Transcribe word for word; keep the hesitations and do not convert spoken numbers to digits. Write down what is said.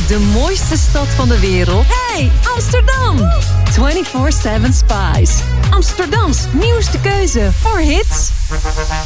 de mooiste stad van de wereld? Hey, Amsterdam! vierentwintig zeven Spice. Amsterdams nieuwste keuze voor hits.